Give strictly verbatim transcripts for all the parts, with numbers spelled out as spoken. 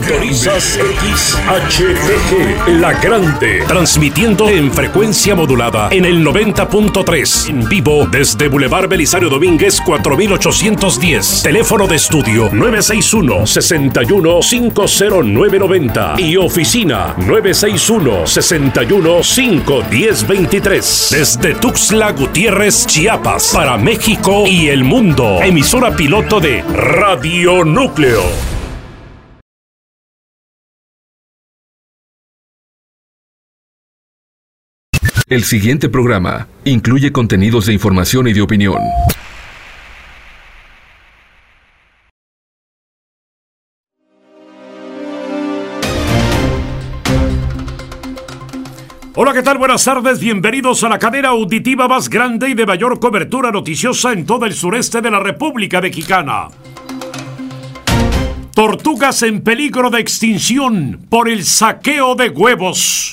Sintonizas X H T G, La Grande, transmitiendo en frecuencia modulada en el noventa punto tres, en vivo desde Boulevard Belisario Domínguez cuatro mil ochocientos diez. Teléfono de estudio nueve seis uno, seis uno cinco cero nueve nueve cero y oficina nueve seis uno, seis uno cinco uno cero dos tres. Desde Tuxtla Gutiérrez, Chiapas, para México y el mundo. Emisora piloto de Radio Núcleo. El siguiente programa incluye contenidos de información y de opinión. Hola, ¿qué tal? Buenas tardes, bienvenidos a la cadena auditiva más grande y de mayor cobertura noticiosa en todo el sureste de la República Mexicana. Tortugas en peligro de extinción por el saqueo de huevos.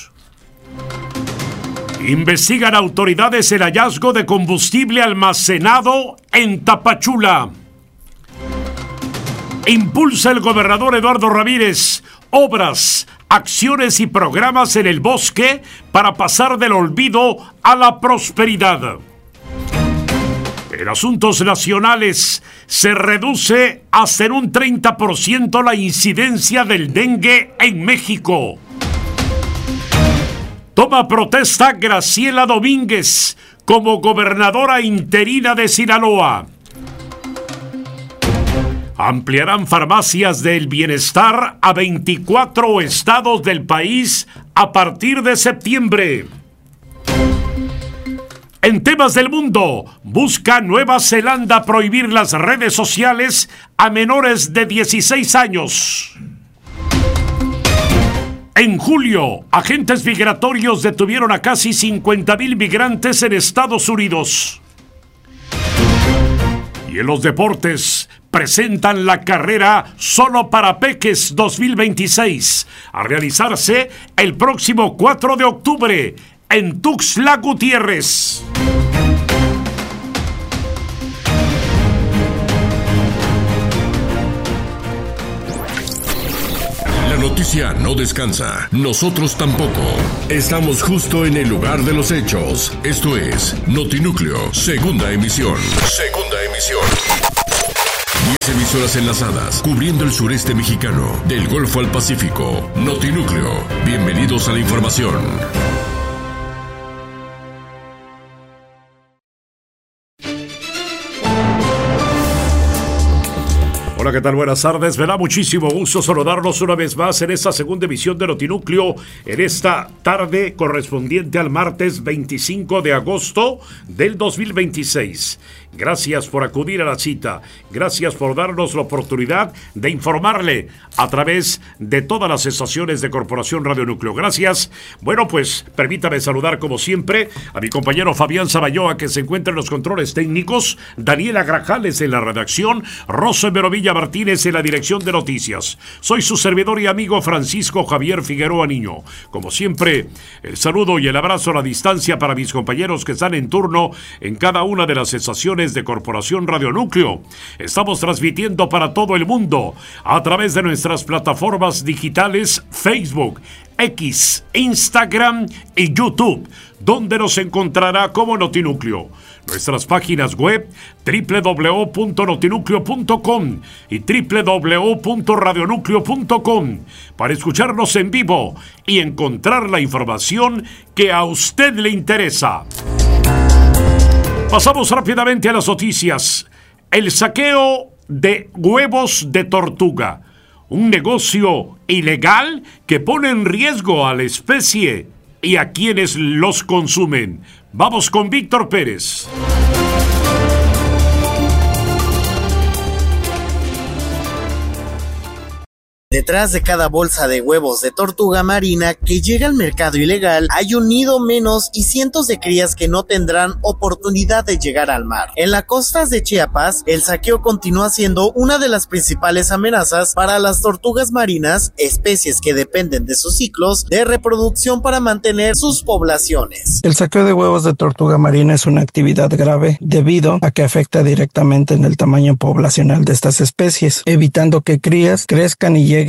Investigan autoridades el hallazgo de combustible almacenado en Tapachula. Impulsa el gobernador Eduardo Ramírez obras, acciones y programas en el bosque para pasar del olvido a la prosperidad. En asuntos nacionales, se reduce hasta en un treinta por ciento la incidencia del dengue en México. Toma protesta Graciela Domínguez como gobernadora interina de Sinaloa. Ampliarán farmacias del bienestar a veinticuatro estados del país a partir de septiembre. En temas del mundo, busca Nueva Zelanda prohibir las redes sociales a menores de dieciséis años. En julio, agentes migratorios detuvieron a casi cincuenta mil migrantes en Estados Unidos. Y en los deportes, presentan la carrera Solo para Peques dos mil veintiséis, a realizarse el próximo cuatro de octubre en Tuxtla Gutiérrez. La noticia no descansa, nosotros tampoco. Estamos justo en el lugar de los hechos. Esto es Notinúcleo, segunda emisión. Segunda emisión. diez emisoras enlazadas, cubriendo el sureste mexicano, del Golfo al Pacífico. Notinúcleo, bienvenidos a la información. Hola, ¿qué tal? Buenas tardes. Me da muchísimo gusto saludarlos una vez más en esta segunda emisión de Notinúcleo, en esta tarde correspondiente al martes veinticinco de agosto del dos mil veintiséis. Gracias por acudir a la cita. Gracias por darnos la oportunidad de informarle a través de todas las estaciones de Corporación Radio Núcleo. Gracias. Bueno, pues permítame saludar como siempre a mi compañero Fabián Sabayoa, que se encuentra en los controles técnicos, Daniela Grajales en la redacción, Rosa Merovilla Martínez en la dirección de noticias. Soy su servidor y amigo Francisco Javier Figueroa Niño. Como siempre, el saludo y el abrazo a la distancia para mis compañeros que están en turno en cada una de las estaciones de Corporación Radio Núcleo. Estamos transmitiendo para todo el mundo a través de nuestras plataformas digitales Facebook, X, Instagram y YouTube, donde nos encontrará como Notinúcleo. Nuestras páginas web doble u doble u doble u punto notinúcleo punto com y doble u doble u doble u punto radionúcleo punto com para escucharnos en vivo y encontrar la información que a usted le interesa. Pasamos rápidamente a las noticias. El saqueo de huevos de tortuga, un negocio ilegal que pone en riesgo a la especie y a quienes los consumen. Vamos con Víctor Pérez. Detrás de cada bolsa de huevos de tortuga marina que llega al mercado ilegal hay un nido menos y cientos de crías que no tendrán oportunidad de llegar al mar. En las costas de Chiapas, el saqueo continúa siendo una de las principales amenazas para las tortugas marinas, especies que dependen de sus ciclos de reproducción para mantener sus poblaciones. El saqueo de huevos de tortuga marina es una actividad grave debido a que afecta directamente en el tamaño poblacional de estas especies, evitando que crías crezcan y lleguen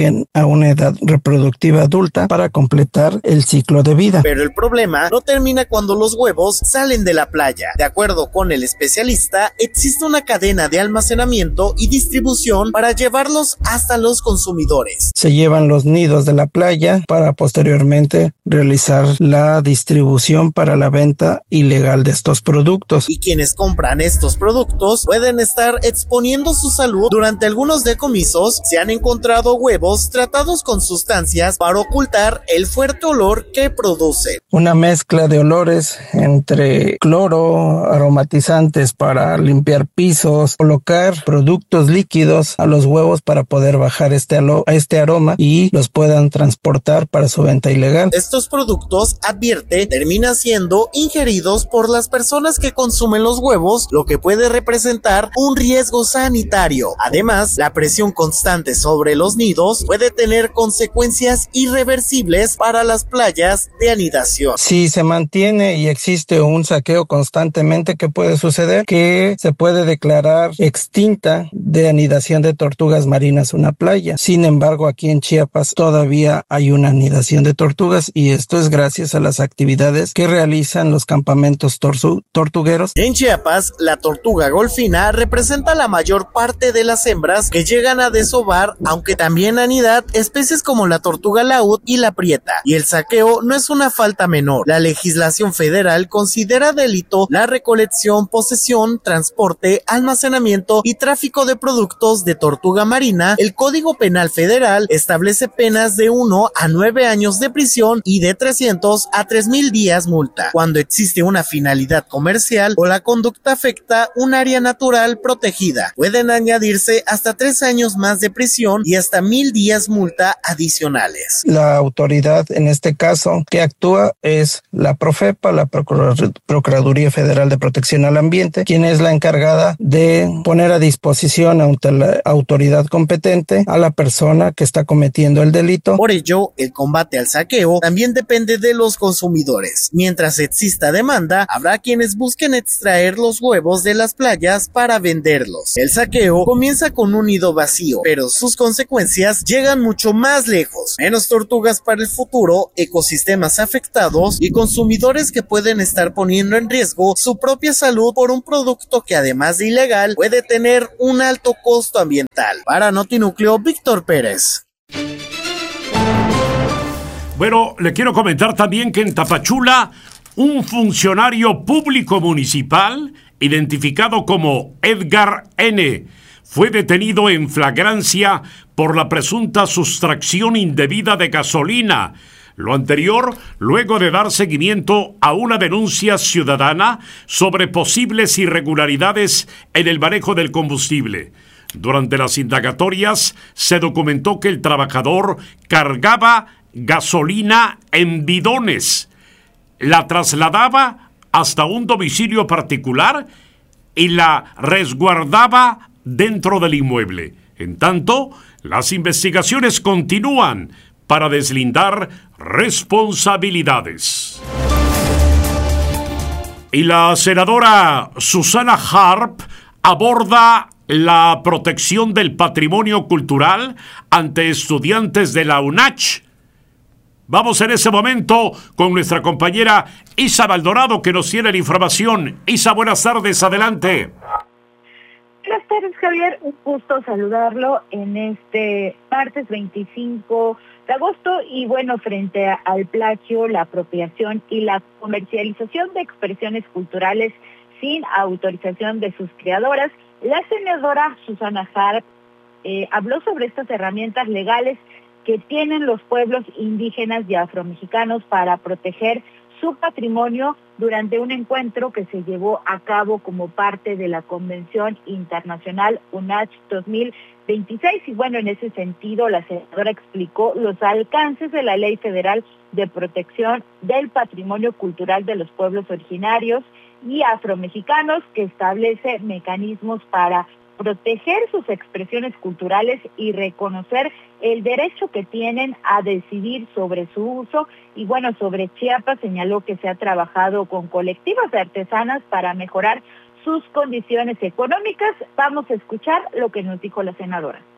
lleguen a una edad reproductiva adulta para completar el ciclo de vida. Pero el problema no termina cuando los huevos salen de la playa. De acuerdo con el especialista, existe una cadena de almacenamiento y distribución para llevarlos hasta los consumidores. Se llevan los nidos de la playa para posteriormente realizar la distribución para la venta ilegal de estos productos. Y quienes compran estos productos pueden estar exponiendo su salud. Durante algunos decomisos se han encontrado huevos tratados con sustancias para ocultar el fuerte olor que produce. Una mezcla de olores entre cloro, aromatizantes para limpiar pisos, colocar productos líquidos a los huevos para poder bajar este, alo- este aroma y los puedan transportar para su venta ilegal. Estos productos, advierte, terminan siendo ingeridos por las personas que consumen los huevos, lo que puede representar un riesgo sanitario. Además, la presión constante sobre los nidos puede tener consecuencias irreversibles para las playas de anidación. Si se mantiene y existe un saqueo constantemente, ¿qué puede suceder? Que se puede declarar extinta de anidación de tortugas marinas una playa. Sin embargo, aquí en Chiapas todavía hay una anidación de tortugas y esto es gracias a las actividades que realizan los campamentos torsu- tortugueros. En Chiapas, la tortuga golfina representa la mayor parte de las hembras que llegan a desovar, aunque también anidan especies como la tortuga laúd y la prieta. Y el saqueo no es una falta menor. La legislación federal considera delito la recolección, posesión, transporte, almacenamiento y tráfico de productos de tortuga marina. El Código Penal Federal establece penas de uno a nueve años de prisión y de trescientos a tres mil días multa cuando existe una finalidad comercial o la conducta afecta un área natural protegida. Pueden añadirse hasta tres años más de prisión y hasta mil días multa adicionales. La autoridad en este caso que actúa es la Profepa, la Procur- Procuraduría Federal de Protección al Ambiente, quien es la encargada de poner a disposición ante la autoridad competente a la persona que está cometiendo el delito. Por ello, el combate al saqueo también depende de los consumidores. Mientras exista demanda, habrá quienes busquen extraer los huevos de las playas para venderlos. El saqueo comienza con un nido vacío, pero sus consecuencias llegan mucho más lejos. Menos tortugas para el futuro, ecosistemas afectados y consumidores que pueden estar poniendo en riesgo su propia salud por un producto que además de ilegal puede tener un alto costo ambiental. Para Notinúcleo, Víctor Pérez. Bueno, le quiero comentar también que en Tapachula, un funcionario público municipal, identificado como Edgar N., fue detenido en flagrancia por la presunta sustracción indebida de gasolina. Lo anterior, luego de dar seguimiento a una denuncia ciudadana sobre posibles irregularidades en el manejo del combustible. Durante las indagatorias, se documentó que el trabajador cargaba gasolina en bidones, la trasladaba hasta un domicilio particular y la resguardaba dentro del inmueble. En tanto, las investigaciones continúan para deslindar responsabilidades. Y la senadora Susana Harp aborda la protección del patrimonio cultural ante estudiantes de la UNACH. Vamos en ese momento con nuestra compañera Isa Maldonado, que nos tiene la información. Isa, buenas tardes, adelante. Buenas tardes, Javier. Un gusto saludarlo en este martes veinticinco de agosto. Y bueno, frente a, al plagio, la apropiación y la comercialización de expresiones culturales sin autorización de sus creadoras, la senadora Susana Harp eh, habló sobre estas herramientas legales que tienen los pueblos indígenas y afromexicanos para proteger su patrimonio durante un encuentro que se llevó a cabo como parte de la Convención Internacional UNACH dos mil veintiséis. Y bueno, en ese sentido, la senadora explicó los alcances de la Ley Federal de Protección del Patrimonio Cultural de los Pueblos Originarios y Afromexicanos, que establece mecanismos para proteger sus expresiones culturales y reconocer el derecho que tienen a decidir sobre su uso. Y bueno, sobre Chiapas señaló que se ha trabajado con colectivas de artesanas para mejorar sus condiciones económicas. Vamos a escuchar lo que nos dijo la senadora.